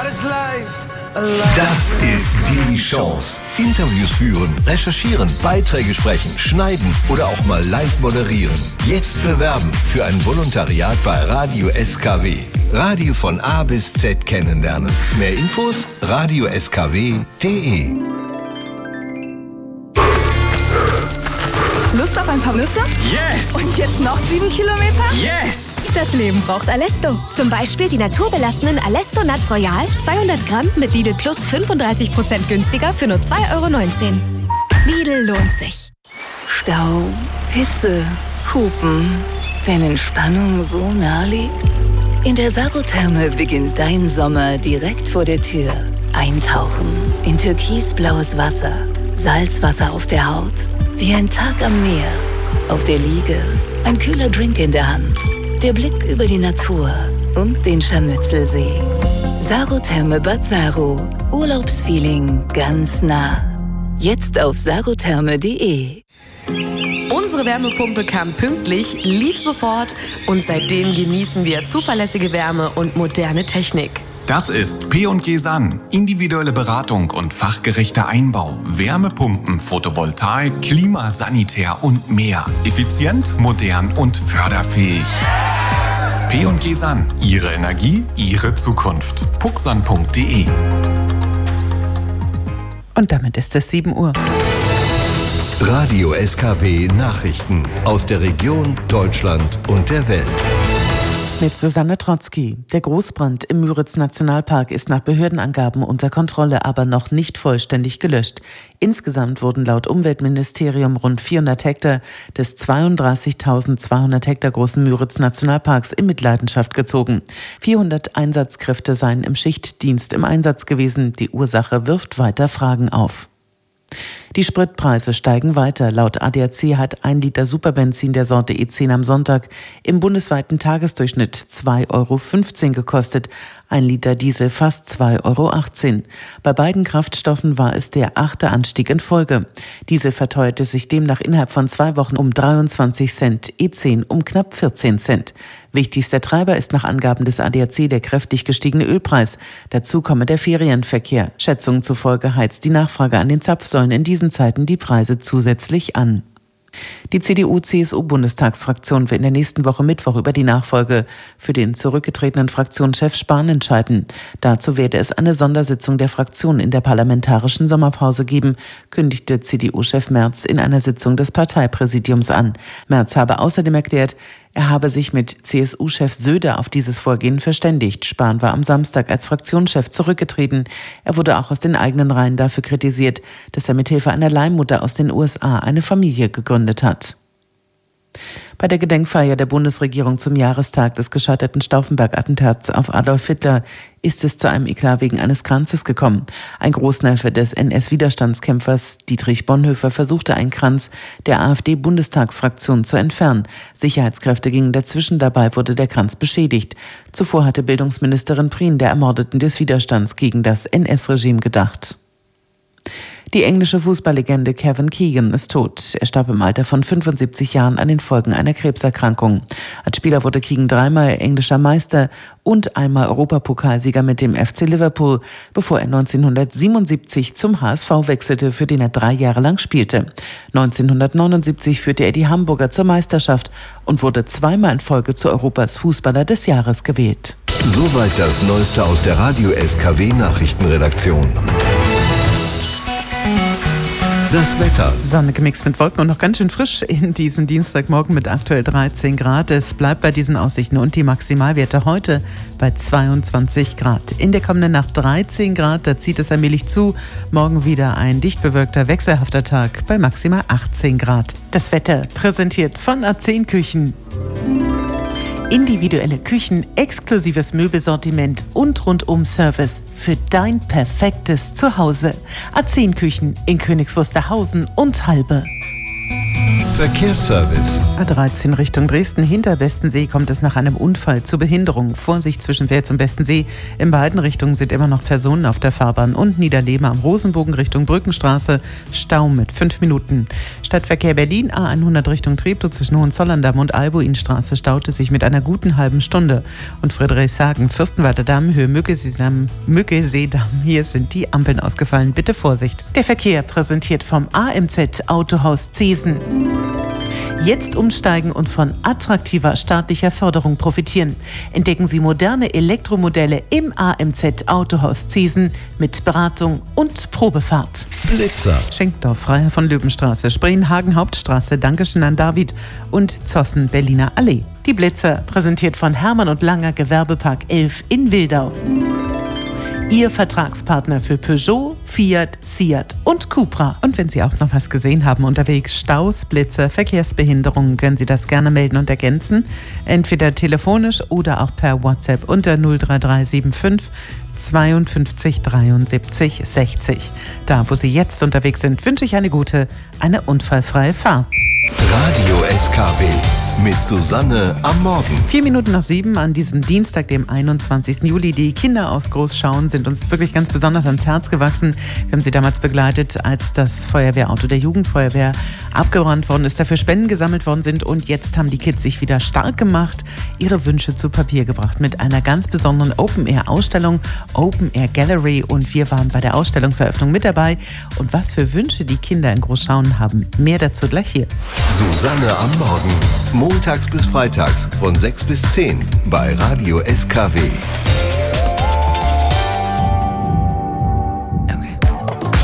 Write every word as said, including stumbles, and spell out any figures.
Das ist die Chance. Interviews führen, recherchieren, Beiträge sprechen, schneiden oder auch mal live moderieren. Jetzt bewerben für ein Volontariat bei Radio S K W. Radio von A bis Z kennenlernen. Mehr Infos radio s k w punkt d e. Lust auf ein paar Nüsse? Yes! Und jetzt noch sieben Kilometer? Yes! Das Leben braucht Alesto. Zum Beispiel die naturbelassenen Alesto Nuts Royal, zweihundert Gramm mit Lidl Plus fünfunddreißig Prozent günstiger für nur zwei Euro neunzehn. Lidl lohnt sich. Stau, Hitze, Hupen. Wenn Entspannung so nah liegt? In der Sarotherme beginnt dein Sommer direkt vor der Tür. Eintauchen in türkisblaues Wasser, Salzwasser auf der Haut, wie ein Tag am Meer. Auf der Liege, ein kühler Drink in der Hand. Der Blick über die Natur und den Scharmützelsee. Sarotherme Bad Saro. Urlaubsfeeling ganz nah. Jetzt auf sarotherme punkt d e. Unsere Wärmepumpe kam pünktlich, lief sofort und seitdem genießen wir zuverlässige Wärme und moderne Technik. Das ist P und G San. Individuelle Beratung und fachgerechter Einbau. Wärmepumpen, Photovoltaik, Klima, Sanitär und mehr. Effizient, modern und förderfähig. P und G San. Ihre Energie, Ihre Zukunft. puxsan punkt d e. Und damit ist es sieben Uhr. Radio S K W Nachrichten aus der Region, Deutschland und der Welt. Mit Susanne Trotzki. Der Großbrand im Müritz-Nationalpark ist nach Behördenangaben unter Kontrolle, aber noch nicht vollständig gelöscht. Insgesamt wurden laut Umweltministerium rund vierhundert Hektar des zweiunddreißigtausendzweihundert Hektar großen Müritz-Nationalparks in Mitleidenschaft gezogen. vierhundert Einsatzkräfte seien im Schichtdienst im Einsatz gewesen. Die Ursache wirft weiter Fragen auf. Die Spritpreise steigen weiter. Laut A D A C hat ein Liter Superbenzin der Sorte E zehn am Sonntag im bundesweiten Tagesdurchschnitt zwei Euro fünfzehn gekostet. Ein Liter Diesel fast zwei Euro achtzehn. Bei beiden Kraftstoffen war es der achte Anstieg in Folge. Diesel verteuerte sich demnach innerhalb von zwei Wochen um dreiundzwanzig Cent, E zehn um knapp vierzehn Cent. Wichtigster Treiber ist nach Angaben des A D A C der kräftig gestiegene Ölpreis. Dazu komme der Ferienverkehr. Schätzungen zufolge heizt die Nachfrage an den Zapfsäulen in diesen Zeiten die Preise zusätzlich an. Die C D U-C S U-Bundestagsfraktion will in der nächsten Woche Mittwoch über die Nachfolge für den zurückgetretenen Fraktionschef Spahn entscheiden. Dazu werde es eine Sondersitzung der Fraktion in der parlamentarischen Sommerpause geben, kündigte C D U-Chef Merz in einer Sitzung des Parteipräsidiums an. Merz habe außerdem erklärt, er habe sich mit C S U-Chef Söder auf dieses Vorgehen verständigt. Spahn war am Samstag als Fraktionschef zurückgetreten. Er wurde auch aus den eigenen Reihen dafür kritisiert, dass er mithilfe einer Leihmutter aus den U S A eine Familie gegründet hat. Bei der Gedenkfeier der Bundesregierung zum Jahrestag des gescheiterten Stauffenberg-Attentats auf Adolf Hitler ist es zu einem Eklat wegen eines Kranzes gekommen. Ein Großneffe des N S-Widerstandskämpfers Dietrich Bonhoeffer versuchte, einen Kranz der AfD-Bundestagsfraktion zu entfernen. Sicherheitskräfte gingen dazwischen, dabei wurde der Kranz beschädigt. Zuvor hatte Bildungsministerin Prien der Ermordeten des Widerstands gegen das N S-Regime gedacht. Die englische Fußballlegende Kevin Keegan ist tot. Er starb im Alter von fünfundsiebzig Jahren an den Folgen einer Krebserkrankung. Als Spieler wurde Keegan dreimal englischer Meister und einmal Europapokalsieger mit dem F C Liverpool, bevor er neunzehnhundertsiebenundsiebzig zum H S V wechselte, für den er drei Jahre lang spielte. neunzehnhundertneunundsiebzig führte er die Hamburger zur Meisterschaft und wurde zweimal in Folge zu Europas Fußballer des Jahres gewählt. Soweit das Neueste aus der Radio S K W Nachrichtenredaktion. Das Wetter. Sonne gemixt mit Wolken und noch ganz schön frisch in diesen Dienstagmorgen mit aktuell dreizehn Grad. Es bleibt bei diesen Aussichten und die Maximalwerte heute bei zweiundzwanzig Grad. In der kommenden Nacht dreizehn Grad, da zieht es allmählich zu. Morgen wieder ein dicht bewölkter, wechselhafter Tag bei maximal achtzehn Grad. Das Wetter präsentiert von A zehn Küchen. Individuelle Küchen, exklusives Möbelsortiment und Rundum-Service für dein perfektes Zuhause. A zehn Küchen in Königs Wusterhausen und Halbe. Verkehrsservice. A dreizehn Richtung Dresden. Hinter Bestensee kommt es nach einem Unfall zu Behinderung. Vorsicht zwischen Wels und Bestensee. In beiden Richtungen sind immer noch Personen auf der Fahrbahn. Und Niederlehme am Rosenbogen Richtung Brückenstraße. Stau mit fünf Minuten. Stadtverkehr Berlin. A hundert Richtung Treptow zwischen Hohenzollern-Damm und Albuinstraße staute sich mit einer guten halben Stunde. Und Friedrichshagen, Fürstenwalder Damm, Höhe Mückeseedamm, Mückeseedamm. Hier sind die Ampeln ausgefallen. Bitte Vorsicht. Der Verkehr präsentiert vom A M Z Autohaus Zesen. Jetzt umsteigen und von attraktiver staatlicher Förderung profitieren. Entdecken Sie moderne Elektromodelle im A M Z Autohaus Zesen mit Beratung und Probefahrt. Blitzer. Schenkdorf, Freiherr von Löwenstraße, Spreenhagen Hauptstraße, Dankeschön an David und Zossen Berliner Allee. Die Blitzer präsentiert von Hermann und Langer Gewerbepark elf in Wildau. Ihr Vertragspartner für Peugeot, Fiat, Seat und Cupra. Und wenn Sie auch noch was gesehen haben unterwegs, Staus, Blitze, Verkehrsbehinderungen, können Sie das gerne melden und ergänzen. Entweder telefonisch oder auch per WhatsApp unter null drei drei sieben fünf zweiundfünfzig dreiundsiebzig sechzig. Da, wo Sie jetzt unterwegs sind, wünsche ich eine gute, eine unfallfreie Fahrt. Radio S K W mit Susanne am Morgen. Vier Minuten nach sieben an diesem Dienstag, dem einundzwanzigsten Juli. Die Kinder aus Großschauen sind uns wirklich ganz besonders ans Herz gewachsen. Wir haben sie damals begleitet, als das Feuerwehrauto der Jugendfeuerwehr abgebrannt worden ist, dafür Spenden gesammelt worden sind. Und jetzt haben die Kids sich wieder stark gemacht, ihre Wünsche zu Papier gebracht mit einer ganz besonderen Open-Air-Ausstellung, Open-Air Gallery. Und wir waren bei der Ausstellungseröffnung mit dabei. Und was für Wünsche die Kinder in Großschauen haben, mehr dazu gleich hier. Susanne am Morgen. Montags bis freitags von sechs bis zehn bei Radio S K W.